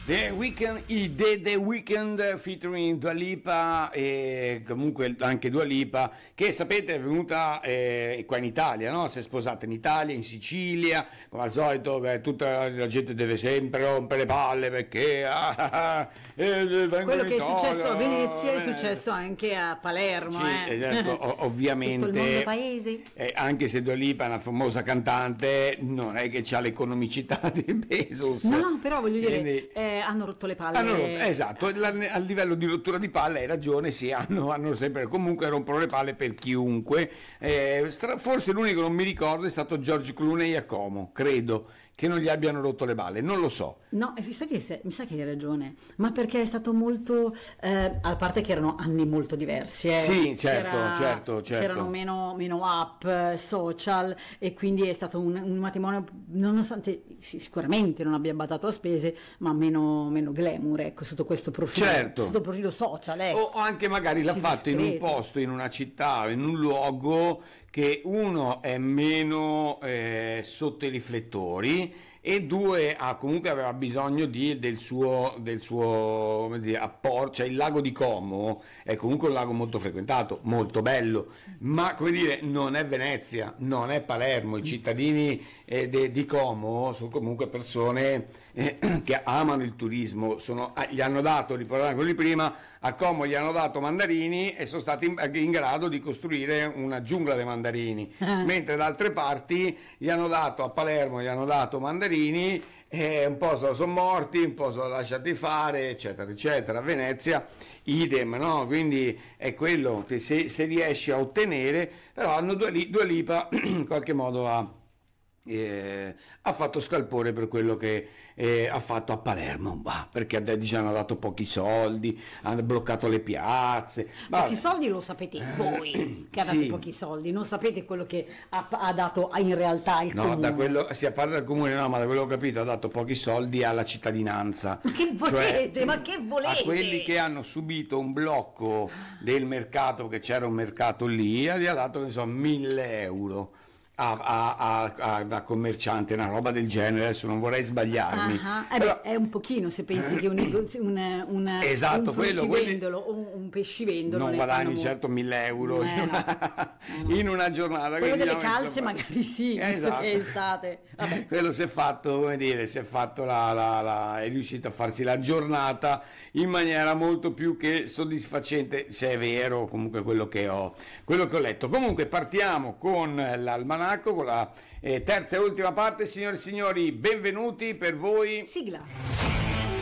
The Weeknd, The Weeknd featuring Dua Lipa, e comunque anche Dua Lipa, che sapete è venuta qua in Italia, no? Si è sposata in Italia, in Sicilia, come al solito, tutta la gente deve sempre rompere le palle perché quello che è successo a Venezia è successo anche a Palermo. Sì, certo, ovviamente tutto il mondo paese. Anche se Dua Lipa è una famosa cantante, non è che c'ha l'economicità di Bezos. No, però voglio dire, quindi, hanno rotto le palle. Esatto, a livello di rottura di palle hai ragione, sì, hanno sempre, comunque rompono le palle per chiunque. Forse l'unico che non mi ricordo è stato George Clooney a Como, credo che non gli abbiano rotto le balle, non lo so. No, mi sa che hai ragione, ma perché è stato molto, a parte che erano anni molto diversi. Sì, certo. C'erano meno app, social, e quindi è stato un matrimonio, nonostante sicuramente non abbia badato a spese, ma meno glamour, ecco, sotto questo profilo, certo. Sotto il profilo social. Ecco. O anche magari l'ha fatto in un posto, in una città, in un luogo che uno è meno sotto i riflettori e due comunque aveva bisogno del suo come dire, apporto, cioè il lago di Como è comunque un lago molto frequentato, molto bello, sì. Ma come dire non è Venezia, non è Palermo, i cittadini di Como sono comunque persone che amano il turismo, gli hanno dato, riparlavamo quelli prima, a Como gli hanno dato mandarini e sono stati in grado di costruire una giungla dei mandarini, mentre da altre parti gli hanno dato, a Palermo gli hanno dato mandarini, un po' sono morti, un po' sono lasciati fare, eccetera, eccetera. A Venezia idem, no? Quindi è quello che se riesci a ottenere, però hanno Dua Lipa in qualche modo ha fatto scalpore per quello che ha fatto a Palermo, perché hanno dato pochi soldi, hanno bloccato le piazze. Pochi soldi lo sapete voi che ha dato pochi soldi, non sapete quello che ha dato in realtà il comune. Da quello si parla del comune, no, ma da quello che ho capito ha dato pochi soldi alla cittadinanza. Ma che volete? Ma che volete? A quelli che hanno subito un blocco del mercato, che c'era un mercato lì, gli ha dato 1.000 euro. Da commerciante, una roba del genere, adesso non vorrei sbagliarmi. Però, è un pochino, se pensi che esatto, un fruttivendolo o un pescivendolo non guadagni certo 1.000 euro in una giornata. Quello delle calze magari sì, visto che è estate. Vabbè. Quello si è fatto, come dire, è riuscito a farsi la giornata in maniera molto più che soddisfacente, se è vero comunque quello che ho letto. Comunque partiamo con l'almanacco, con la terza e ultima parte, signore e signori, benvenuti per voi. Sigla.